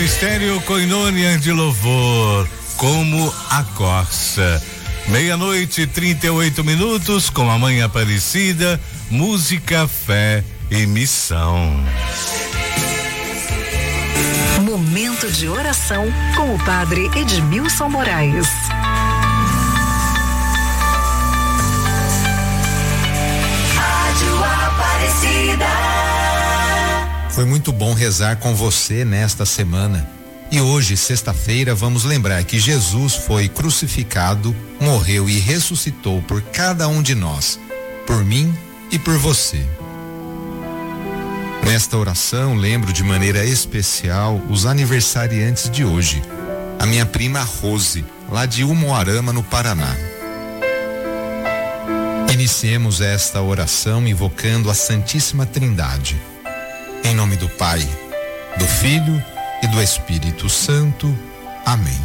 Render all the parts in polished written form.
Ministério Koinonia de Louvor, como a corça. 00:38, com a Mãe Aparecida, música, fé e missão. Momento de oração com o Padre Edmilson Moraes. Rádio Aparecida. Foi muito bom rezar com você nesta semana. E hoje, sexta-feira, vamos lembrar que Jesus foi crucificado, morreu e ressuscitou por cada um de nós, por mim e por você. Nesta oração, lembro de maneira especial os aniversariantes de hoje. A minha prima Rose, lá de Umuarama, no Paraná. Iniciemos esta oração invocando a Santíssima Trindade. Em nome do Pai, do Filho e do Espírito Santo. Amém.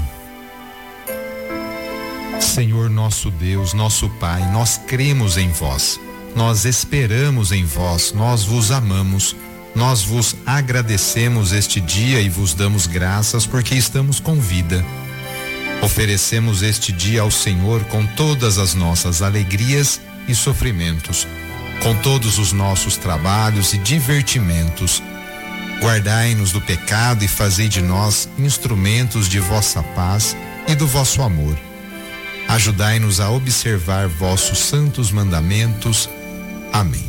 Senhor nosso Deus, nosso Pai, nós cremos em vós, nós esperamos em vós, nós vos amamos, nós vos agradecemos este dia e vos damos graças porque estamos com vida. Oferecemos este dia ao Senhor com todas as nossas alegrias e sofrimentos, com todos os nossos trabalhos e divertimentos. Guardai-nos do pecado e fazei de nós instrumentos de vossa paz e do vosso amor. Ajudai-nos a observar vossos santos mandamentos. Amém.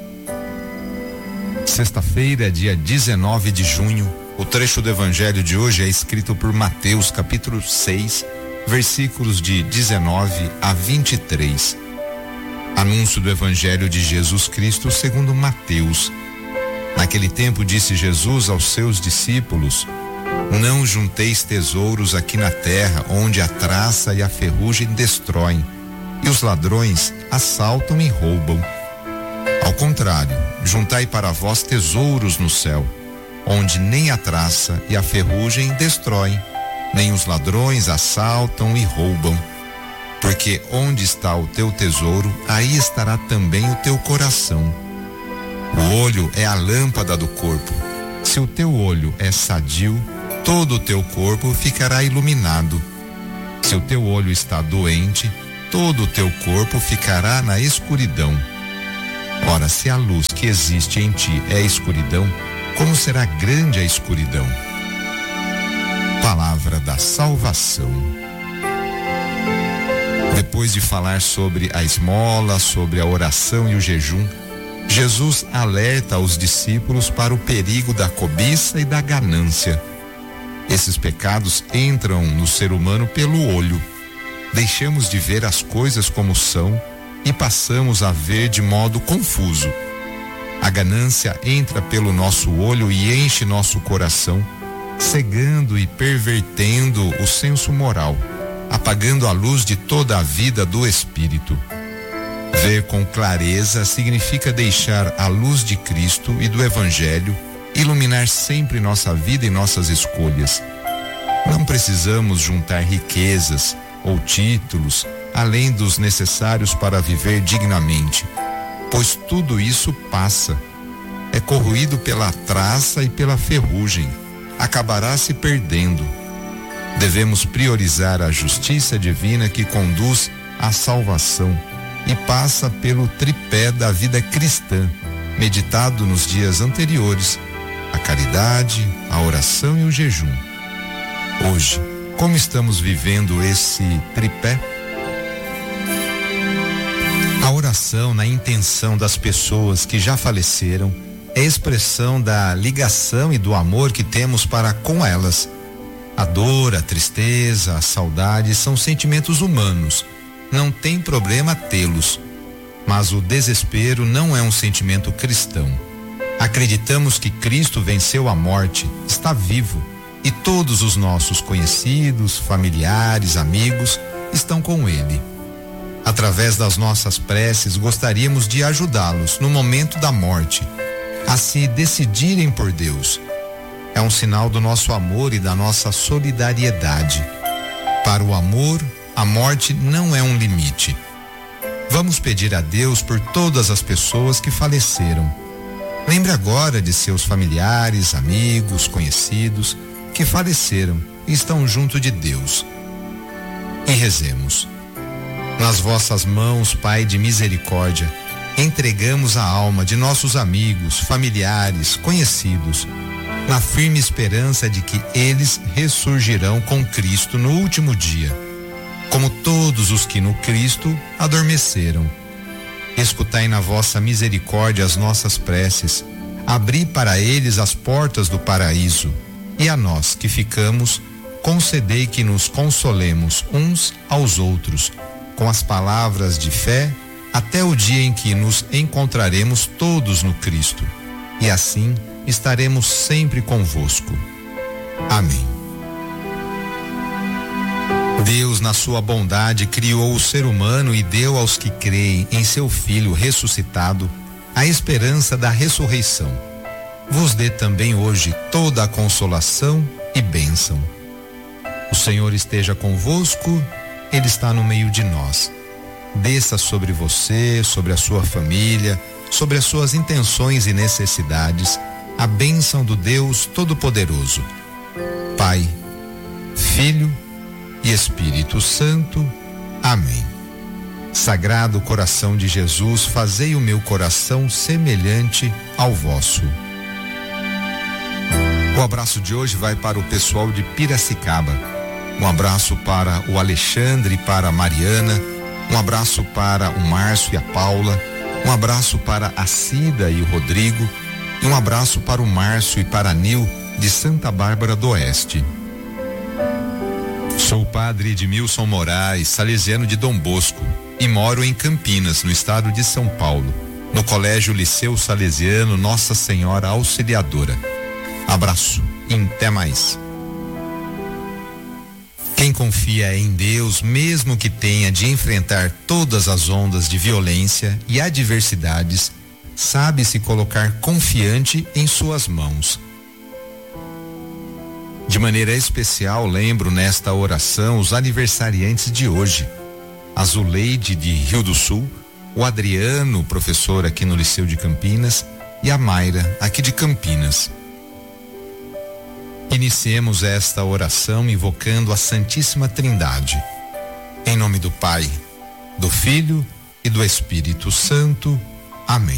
Sexta-feira, dia 19 de junho, o trecho do Evangelho de hoje é escrito por Mateus, capítulo 6, versículos de 19 a 23. Anúncio do Evangelho de Jesus Cristo segundo Mateus. Naquele tempo disse Jesus aos seus discípulos: não junteis tesouros aqui na terra, onde a traça e a ferrugem destroem, e os ladrões assaltam e roubam. Ao contrário, juntai para vós tesouros no céu, onde nem a traça e a ferrugem destroem, nem os ladrões assaltam e roubam. Porque onde está o teu tesouro, aí estará também o teu coração. O olho é a lâmpada do corpo. Se o teu olho é sadio, todo o teu corpo ficará iluminado. Se o teu olho está doente, todo o teu corpo ficará na escuridão. Ora, se a luz que existe em ti é escuridão, como será grande a escuridão? Palavra da salvação. Depois de falar sobre a esmola, sobre a oração e o jejum, Jesus alerta os discípulos para o perigo da cobiça e da ganância. Esses pecados entram no ser humano pelo olho. Deixamos de ver as coisas como são e passamos a ver de modo confuso. A ganância entra pelo nosso olho e enche nosso coração, cegando e pervertendo o senso moral, apagando a luz de toda a vida do Espírito. Ver com clareza significa deixar a luz de Cristo e do Evangelho iluminar sempre nossa vida e nossas escolhas. Não precisamos juntar riquezas ou títulos além dos necessários para viver dignamente, pois tudo isso passa. É corroído pela traça e pela ferrugem, acabará se perdendo. Devemos priorizar a justiça divina que conduz à salvação e passa pelo tripé da vida cristã, meditado nos dias anteriores: a caridade, a oração e o jejum. Hoje, como estamos vivendo esse tripé? A oração na intenção das pessoas que já faleceram é expressão da ligação e do amor que temos para com elas. A dor, a tristeza, a saudade são sentimentos humanos. Não tem problema tê-los. Mas o desespero não é um sentimento cristão. Acreditamos que Cristo venceu a morte, está vivo, e todos os nossos conhecidos, familiares, amigos estão com Ele. Através das nossas preces, gostaríamos de ajudá-los no momento da morte a se decidirem por Deus. É um sinal do nosso amor e da nossa solidariedade. Para o amor, a morte não é um limite. Vamos pedir a Deus por todas as pessoas que faleceram. Lembre agora de seus familiares, amigos, conhecidos que faleceram e estão junto de Deus. E rezemos. Nas vossas mãos, Pai de misericórdia, entregamos a alma de nossos amigos, familiares, conhecidos, na firme esperança de que eles ressurgirão com Cristo no último dia, como todos os que no Cristo adormeceram. Escutai na vossa misericórdia as nossas preces, abri para eles as portas do paraíso, e a nós que ficamos, concedei que nos consolemos uns aos outros, com as palavras de fé, até o dia em que nos encontraremos todos no Cristo, e assim estaremos sempre convosco. Amém. Deus, na sua bondade, criou o ser humano e deu aos que creem em seu Filho ressuscitado a esperança da ressurreição. Vos dê também hoje toda a consolação e bênção. O Senhor esteja convosco, Ele está no meio de nós. Desça sobre você, sobre a sua família, sobre as suas intenções e necessidades, a bênção do Deus Todo-Poderoso. Pai, Filho e Espírito Santo. Amém. Sagrado coração de Jesus, fazei o meu coração semelhante ao vosso. O abraço de hoje vai para o pessoal de Piracicaba. Um abraço para o Alexandre e para a Mariana. Um abraço para o Márcio e a Paula. Um abraço para a Cida e o Rodrigo. E um abraço para o Márcio e para a Nil de Santa Bárbara do Oeste. Sou o padre Edmilson Moraes, salesiano de Dom Bosco, e moro em Campinas, no estado de São Paulo, no Colégio Liceu Salesiano Nossa Senhora Auxiliadora. Abraço e até mais. Quem confia em Deus, mesmo que tenha de enfrentar todas as ondas de violência e adversidades, sabe se colocar confiante em suas mãos. De maneira especial, lembro nesta oração os aniversariantes de hoje: a Zuleide de Rio do Sul, o Adriano, professor aqui no Liceu de Campinas, e a Mayra, aqui de Campinas. Iniciemos esta oração invocando a Santíssima Trindade. Em nome do Pai, do Filho e do Espírito Santo. Amém.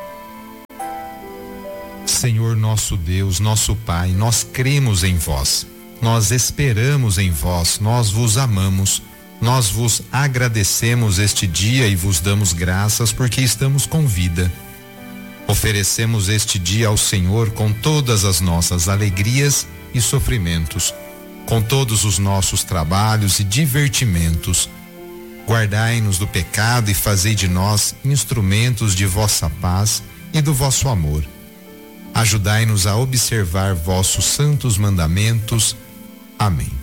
Senhor nosso Deus, nosso Pai, nós cremos em vós, nós esperamos em vós, nós vos amamos, nós vos agradecemos este dia e vos damos graças porque estamos com vida. Oferecemos este dia ao Senhor com todas as nossas alegrias e sofrimentos, com todos os nossos trabalhos e divertimentos. Guardai-nos do pecado e fazei de nós instrumentos de vossa paz e do vosso amor. Ajudai-nos a observar vossos santos mandamentos. Amém.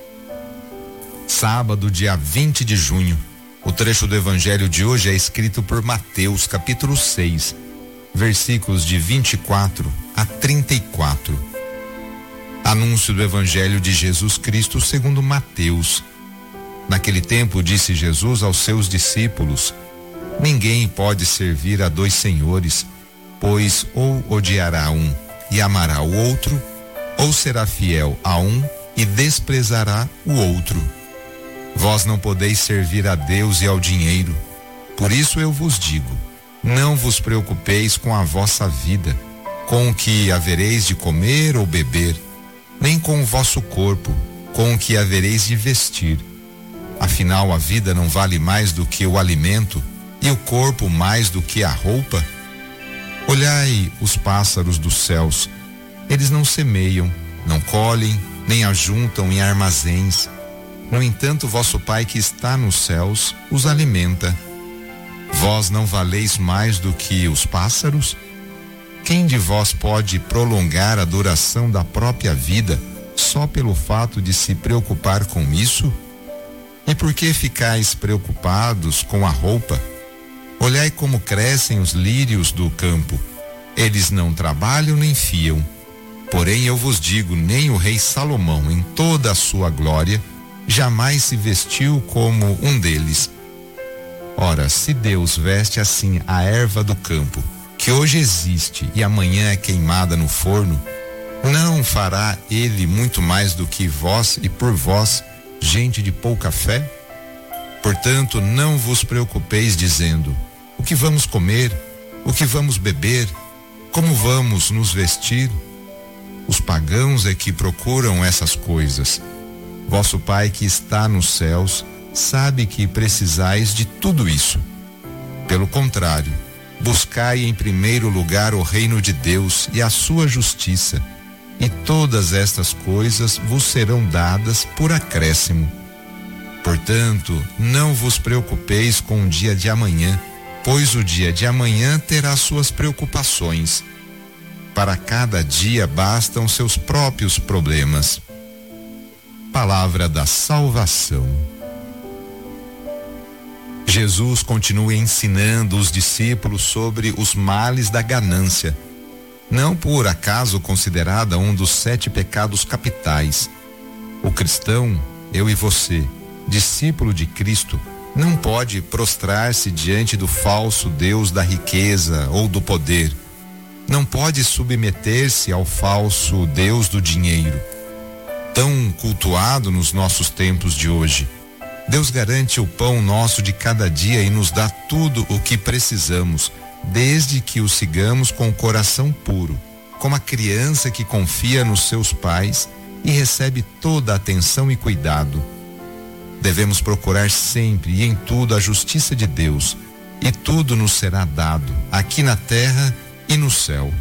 Sábado, dia 20 de junho. O trecho do evangelho de hoje é escrito por Mateus, capítulo 6, versículos de 24 a 34. Anúncio do evangelho de Jesus Cristo segundo Mateus. Naquele tempo disse Jesus aos seus discípulos: ninguém pode servir a dois senhores, pois ou odiará um e amará o outro, ou será fiel a um e desprezará o outro. Vós não podeis servir a Deus e ao dinheiro. Por isso eu vos digo: não vos preocupeis com a vossa vida, com o que havereis de comer ou beber, nem com o vosso corpo, com o que havereis de vestir. Afinal, a vida não vale mais do que o alimento, e o corpo mais do que a roupa? Olhai os pássaros dos céus, eles não semeiam, não colhem, nem ajuntam em armazéns. No entanto, vosso Pai que está nos céus os alimenta. Vós não valeis mais do que os pássaros? Quem de vós pode prolongar a duração da própria vida só pelo fato de se preocupar com isso? E por que ficais preocupados com a roupa? Olhai como crescem os lírios do campo. Eles não trabalham nem fiam. Porém eu vos digo, nem o rei Salomão, em toda a sua glória, jamais se vestiu como um deles. Ora, se Deus veste assim a erva do campo, que hoje existe e amanhã é queimada no forno, Não fará ele muito mais do que vós e por vós, gente de pouca fé? Portanto, não vos preocupeis dizendo: o que vamos comer? O que vamos beber? Como vamos nos vestir? Os pagãos é que procuram essas coisas. Vosso Pai que está nos céus sabe que precisais de tudo isso. Pelo contrário, buscai em primeiro lugar o reino de Deus e a sua justiça, e todas estas coisas vos serão dadas por acréscimo. Portanto, não vos preocupeis com o dia de amanhã, pois o dia de amanhã terá suas preocupações. Para cada dia bastam seus próprios problemas. Palavra da salvação. Jesus continua ensinando os discípulos sobre os males da ganância, não por acaso considerada um dos 7 pecados capitais. O cristão, eu e você, discípulo de Cristo, não pode prostrar-se diante do falso Deus da riqueza ou do poder. Não pode submeter-se ao falso Deus do dinheiro, tão cultuado nos nossos tempos de hoje. Deus garante o pão nosso de cada dia e nos dá tudo o que precisamos, desde que o sigamos com o coração puro, como a criança que confia nos seus pais e recebe toda a atenção e cuidado. Devemos procurar sempre e em tudo a justiça de Deus, e tudo nos será dado, aqui na terra e no céu.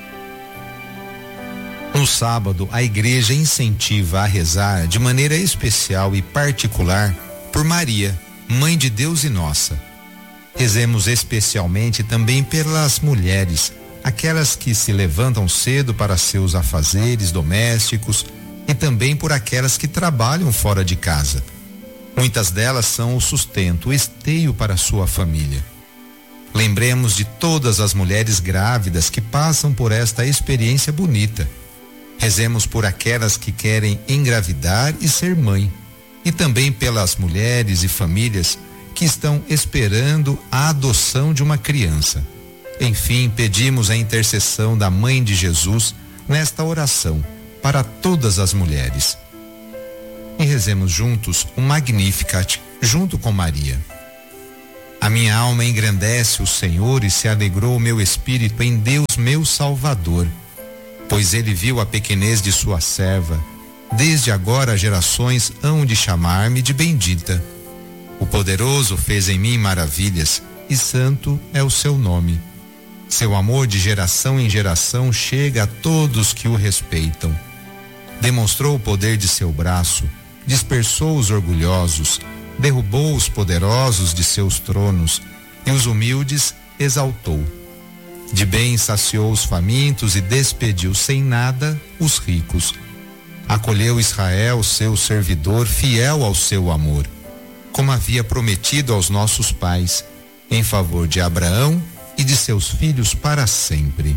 No sábado, a igreja incentiva a rezar de maneira especial e particular por Maria, Mãe de Deus e nossa. Rezemos especialmente também pelas mulheres, aquelas que se levantam cedo para seus afazeres domésticos, e também por aquelas que trabalham fora de casa. Muitas delas são o sustento, o esteio para sua família. Lembremos de todas as mulheres grávidas que passam por esta experiência bonita. Rezemos por aquelas que querem engravidar e ser mãe, e também pelas mulheres e famílias que estão esperando a adoção de uma criança. Enfim, pedimos a intercessão da Mãe de Jesus nesta oração para todas as mulheres. E rezemos juntos o Magnificat, junto com Maria. A minha alma engrandece o Senhor e se alegrou o meu espírito em Deus meu Salvador, pois ele viu a pequenez de sua serva. Desde agora gerações hão de chamar-me de bendita. O Poderoso fez em mim maravilhas, e santo é o seu nome. Seu amor de geração em geração chega a todos que o respeitam. Demonstrou o poder de seu braço, dispersou os orgulhosos, derrubou os poderosos de seus tronos, e os humildes exaltou. De bem saciou os famintos e despediu sem nada os ricos. Acolheu Israel, seu servidor, fiel ao seu amor, como havia prometido aos nossos pais, em favor de Abraão e de seus filhos para sempre.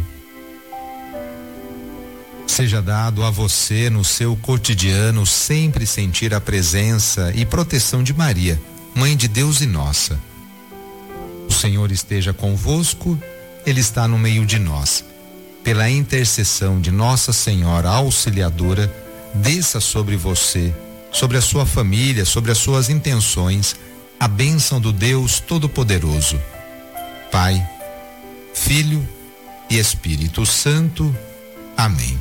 Seja dado a você no seu cotidiano sempre sentir a presença e proteção de Maria, Mãe de Deus e nossa. O Senhor esteja convosco, Ele está no meio de nós. Pela intercessão de Nossa Senhora Auxiliadora, desça sobre você, sobre a sua família, sobre as suas intenções, a bênção do Deus Todo-Poderoso, Pai, Filho e Espírito Santo. Amém.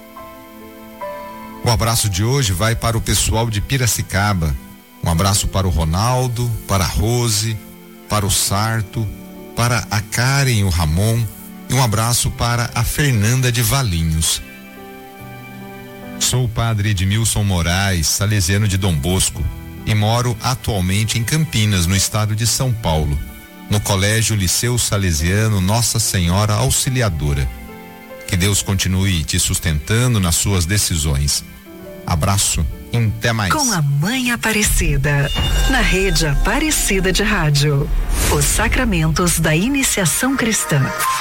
O abraço de hoje vai para o pessoal de Piracicaba. Um abraço para o Ronaldo, para a Rose, para o Sarto, para a Karen e o Ramon, e um abraço para a Fernanda de Valinhos. Sou o padre Edmilson Moraes, salesiano de Dom Bosco, e moro atualmente em Campinas, no estado de São Paulo, no Colégio Liceu Salesiano Nossa Senhora Auxiliadora. Que Deus continue te sustentando nas suas decisões. Abraço e até mais. Com a Mãe Aparecida, na Rede Aparecida de Rádio. Os sacramentos da iniciação cristã.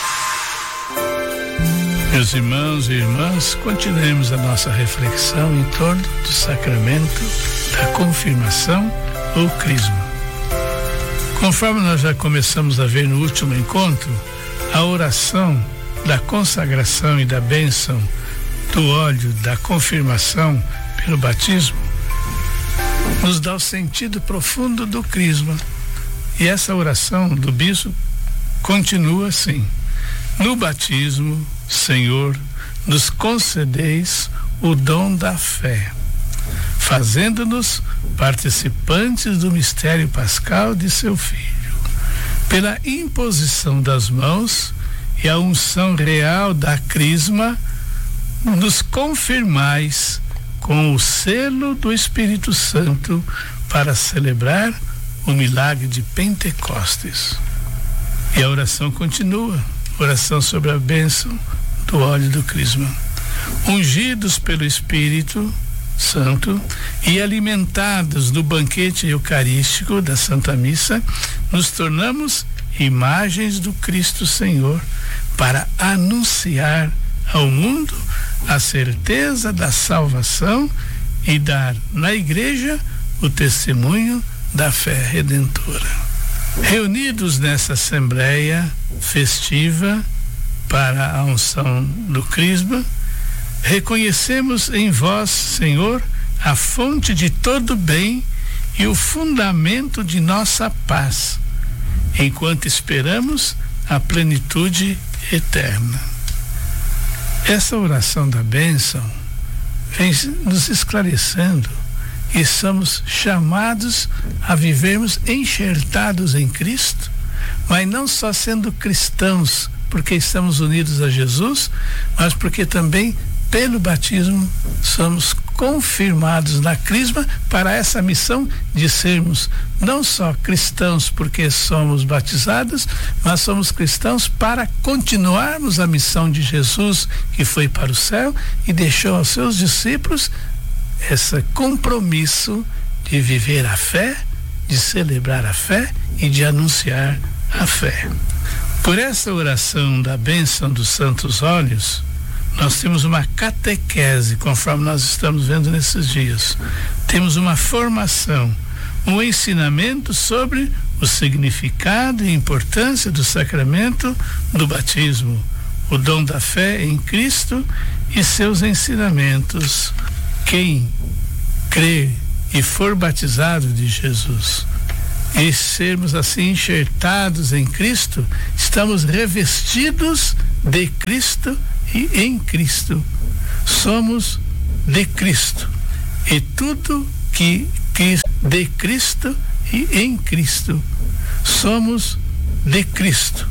Meus irmãos e irmãs, continuemos a nossa reflexão em torno do sacramento da confirmação ou crisma. Conforme nós já começamos a ver no último encontro, a oração da consagração e da bênção do óleo da confirmação pelo batismo nos dá o sentido profundo do crisma. E essa oração do bispo continua assim: no batismo, Senhor, nos concedeis o dom da fé, fazendo-nos participantes do mistério pascal de seu Filho. Pela imposição das mãos e a unção real da crisma, nos confirmais com o selo do Espírito Santo para celebrar o milagre de Pentecostes. E a oração continua, oração sobre a bênção do óleo do crisma. Ungidos pelo Espírito Santo e alimentados no banquete eucarístico da Santa Missa, nos tornamos imagens do Cristo Senhor para anunciar ao mundo a certeza da salvação e dar na Igreja o testemunho da fé redentora. Reunidos nessa assembleia festiva para a unção do crisma, reconhecemos em vós, Senhor, a fonte de todo bem e o fundamento de nossa paz, enquanto esperamos a plenitude eterna. Essa oração da bênção vem nos esclarecendo e somos chamados a vivermos enxertados em Cristo, mas não só sendo cristãos porque estamos unidos a Jesus, mas porque também pelo batismo somos confirmados na crisma para essa missão de sermos não só cristãos porque somos batizados, mas somos cristãos para continuarmos a missão de Jesus, que foi para o céu e deixou aos seus discípulos esse compromisso de viver a fé, de celebrar a fé e de anunciar a fé. Por essa oração da bênção dos santos óleos, nós temos uma catequese, conforme nós estamos vendo nesses dias. Temos uma formação, um ensinamento sobre o significado e importância do sacramento do batismo, o dom da fé em Cristo e seus ensinamentos. Quem crer e for batizado de Jesus e sermos assim enxertados em Cristo, estamos revestidos de Cristo e em Cristo. Somos de Cristo e tudo que de Cristo e em Cristo. Somos de Cristo